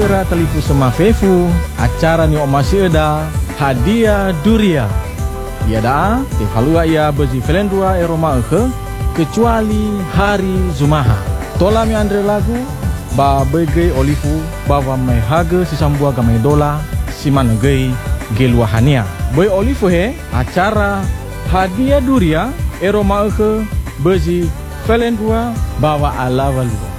kera talifu semafefu acara ni omasi eda hadiah duria. Ya dah, tevalua ia bezi felendua eroma ke kecuali hari Zumaha. Tola mi andre lagu ba bege olifu bawa mai haga sisambua gamai dola siman gei geluahania. Boy olifu he acara hadiah duria eroma ke bezi felendua bawa ala walua.